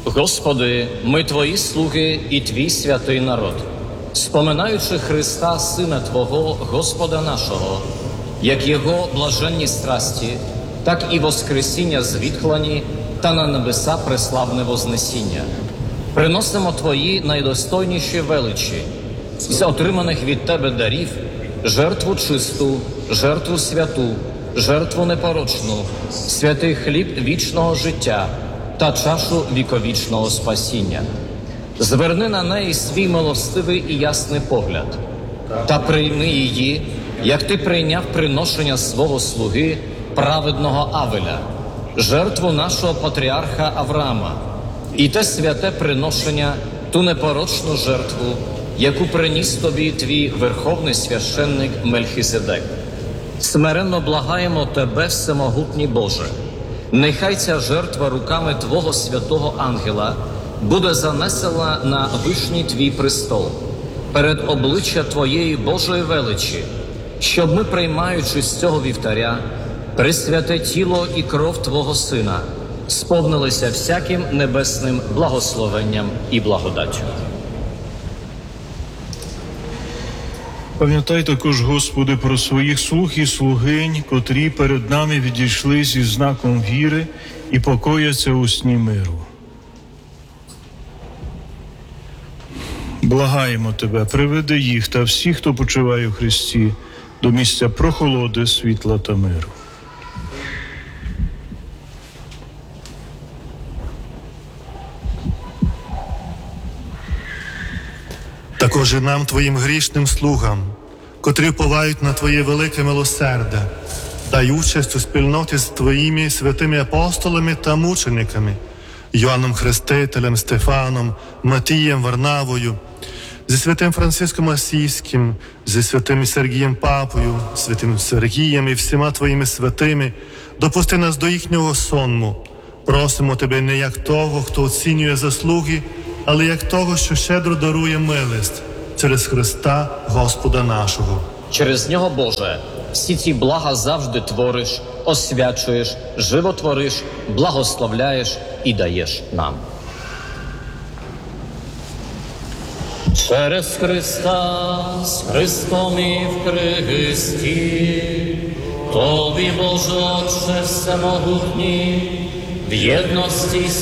Господи, ми Твої слуги і Твій святий народ, споминаючи Христа, Сина Твого, Господа нашого, як Його блаженні страсті, так і воскресіння звітхлані та на небеса преславне вознесіння. Приносимо Твої найдостойніші величі з отриманих від Тебе дарів, жертву чисту, жертву святу, жертву непорочну, святий хліб вічного життя та чашу віковічного спасіння. Зверни на неї свій милостивий і ясний погляд та прийми її, як Ти прийняв приношення свого слуги, праведного Авеля, жертву нашого патріарха Авраама, і те святе приношення, ту непорочну жертву, яку приніс Тобі Твій верховний священник Мельхиседек. Смиренно благаємо Тебе, всемогутній Боже, нехай ця жертва руками Твого святого ангела буде занесена на вишній Твій престол, перед обличчя Твоєї Божої величі, щоб ми, приймаючи з цього вівтаря, пресвяте тіло і кров Твого Сина, сповнилися всяким небесним благословенням і благодаттю. Пам'ятай також, Господи, про своїх слуг і слугинь, котрі перед нами відійшли зі знаком віри і покояться у сні миру. Благаємо Тебе, приведи їх та всіх, хто почиває в Христі, до місця прохолоди, світла та миру. Також і нам, Твоїм грішним слугам, котрі вповають на Твоє велике милосердя, дай участь у спільноті з Твоїми святими апостолами та мучениками, Йоанном Хрестителем, Стефаном, Матієм, Варнавою, зі святим Франциском Асійським, зі святим Сергієм Папою, святим Сергієм і всіма Твоїми святими, допусти нас до їхнього сонму. Просимо Тебе не як того, хто оцінює заслуги, але як того, що щедро дарує милість через Христа Господа нашого. Через Нього, Боже, всі ці блага завжди твориш, освячуєш, животвориш, благословляєш і даєш нам. Через Христа, з Христом і в Христі, Тобі, Боже Отче всемогутній, в єдності